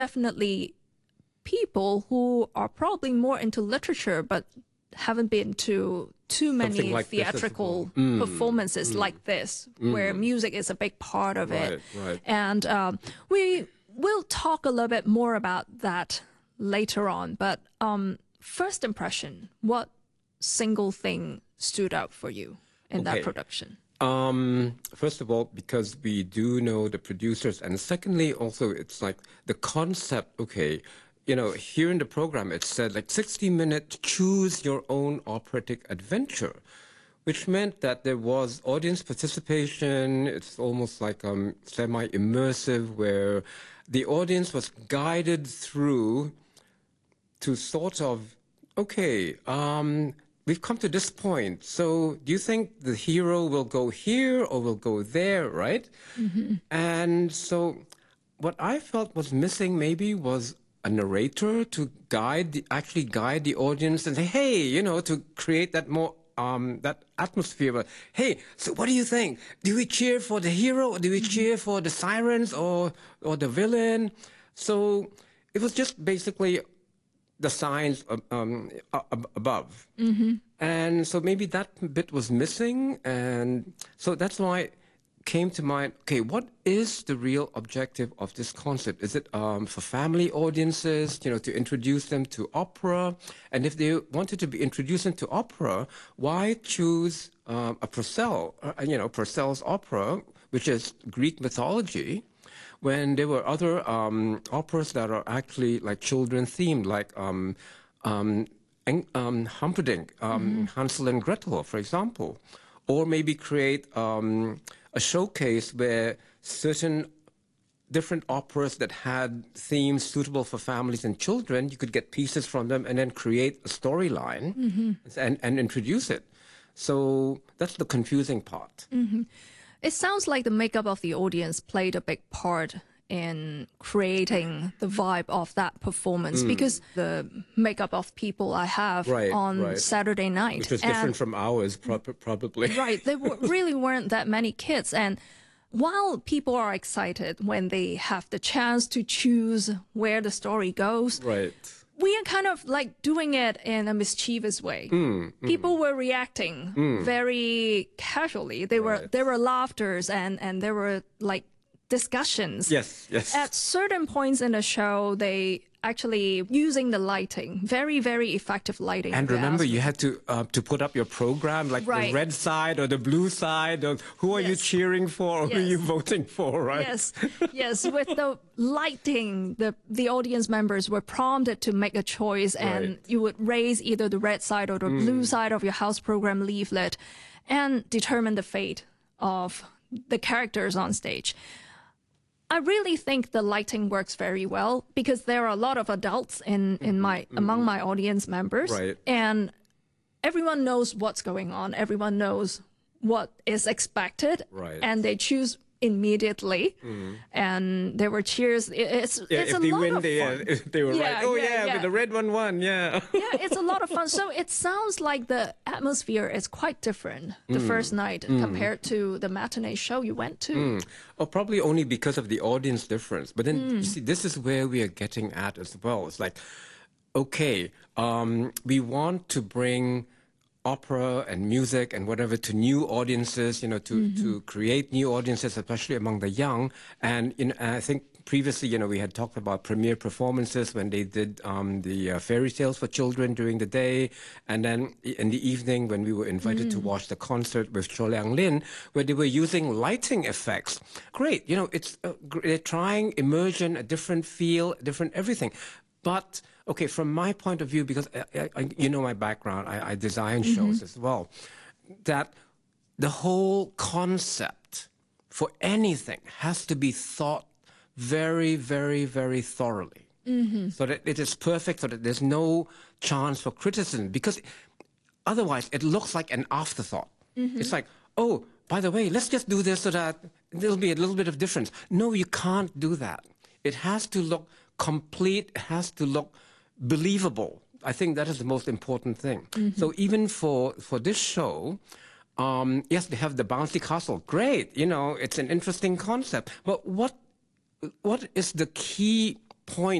definitely people who are probably more into literature but haven't been to too many like theatrical performances like this, where music is a big part of it. Right. And we will talk a little bit more about that later on. But first impression, what single thing stood out for you in that production? First of all, because we do know the producers, and secondly, also it's like the concept. Okay, here in the program it said like 60-minute choose your own operatic adventure, which meant that there was audience participation. It's almost like semi-immersive, where the audience was guided through to sort of, okay, we've come to this point. So do you think the hero will go here or will go there, right? And so what I felt was missing maybe was a narrator to actually guide the audience and say, hey, to create that more that atmosphere. But, hey, so what do you think? Do we cheer for the hero or do we cheer for the sirens or the villain? So it was just basically the signs above. And so maybe that bit was missing. And so that's why it came to mind, okay, what is the real objective of this concept? Is it for family audiences, to introduce them to opera? And if they wanted to be introduced into opera, why choose a Purcell, Purcell's opera, which is Greek mythology, when there were other operas that are actually like children themed, like Humperdinck, Hansel and Gretel, for example, or maybe create a showcase where certain different operas that had themes suitable for families and children, you could get pieces from them and then create a storyline and introduce it. So that's the confusing part. It sounds like the makeup of the audience played a big part in creating the vibe of that performance, because the makeup of people I have on Saturday night, which was different from ours, probably. Right, there really weren't that many kids, and while people are excited when they have the chance to choose where the story goes, we are kind of like doing it in a mischievous way. People were reacting very casually. There were laughters and there were like discussions. Yes. At certain points in the show, they actually using the lighting, very, very effective lighting. And remember, you had to put up your program, like the red side or the blue side, or who are you cheering for, or who are you voting for, right? Yes. With the lighting, the audience members were prompted to make a choice, and you would raise either the red side or the blue side of your house program leaflet and determine the fate of the characters on stage. I really think the lighting works very well, because there are a lot of adults among my audience members, and everyone knows what's going on. Everyone knows what is expected, and they choose immediately. And there were cheers. It's a lot of fun. They were but the red one won. It's a lot of fun. So it sounds like the atmosphere is quite different the first night compared to the matinee show you went to. Or probably only because of the audience difference. But then you see, this is where we are getting at as well. It's like, okay, we want to bring opera and music and whatever to new audiences, to create new audiences, especially among the young. And I think previously, we had talked about premiere performances when they did the fairy tales for children during the day, and then in the evening when we were invited to watch the concert with Cho Liang Lin, where they were using lighting effects. Great, it's they're trying immersion, a different feel, different everything. But, okay, from my point of view, because my background, I design shows as well, that the whole concept for anything has to be thought very, very, very thoroughly, so that it is perfect, so that there's no chance for criticism, because otherwise it looks like an afterthought. It's like, oh, by the way, let's just do this so that there'll be a little bit of difference. No, you can't do that. It has to look complete, has to look believable. I think that is the most important thing. So even for this show, yes, they have the bouncy castle. Great, it's an interesting concept. But what is the key point